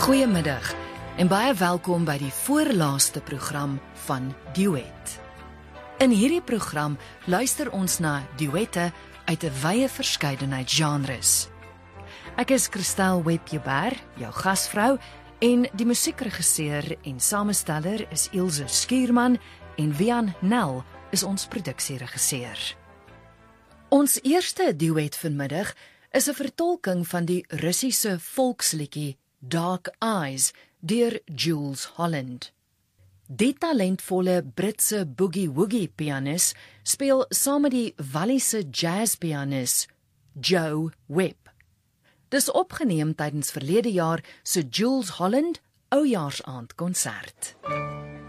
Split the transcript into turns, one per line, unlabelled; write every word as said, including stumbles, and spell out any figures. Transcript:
Goeiemiddag en baie welkom by die voorlaaste program van Duet. In hierdie program luister ons na duette uit 'n wye verskeidenheid genres. Ek is Christel Webber, jou gasvrou, en die musiekregisseur en samesteller is Ilse Skuurman en Wian Nel is ons produksieregisseur. Ons eerste duet vanmiddag is 'n vertolking van die Russiese volksliedjie Dark Eyes deur Jools Holland. Die talentvolle Britse boogie-woogie pianis speel saam met die Walliese jazzpianis Joe Webb. Dis opgeneem tydens verlede jaar se Jools Holland oujaarsaand konsert.